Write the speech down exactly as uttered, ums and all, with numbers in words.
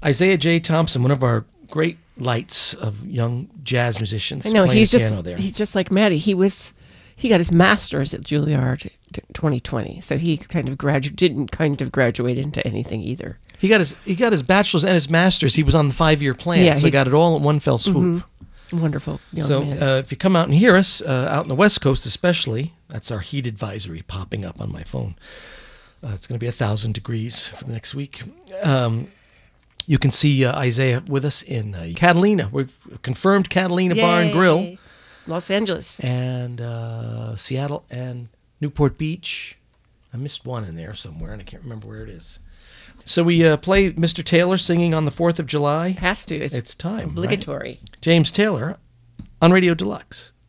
Isaiah J. Thompson, one of our great lights of young jazz musicians. I know playing he's the just piano there. he's just like Maddie. He was he got his master's at Juilliard twenty twenty, so he kind of gradu- didn't kind of graduate into anything either. He got his he got his bachelor's and his master's. He was on the five year plan, Yeah, so he- he got it all in one fell swoop. Mm-hmm. Wonderful young So man. uh, if you come out and hear us, uh, out in the West Coast especially, that's our heat advisory popping up on my phone. Uh, it's going to be a thousand degrees for the next week. Um, you can see uh, Isaiah with us in uh, Catalina. We've confirmed Catalina Bar and Yay. Grill, Los Angeles. and uh, Seattle and Newport Beach. I missed one in there somewhere, and I can't remember where it is. So we uh, play Mister Taylor singing on the fourth of July. Has to. It's, It's time, right? obligatory. James Taylor on Radio Deluxe.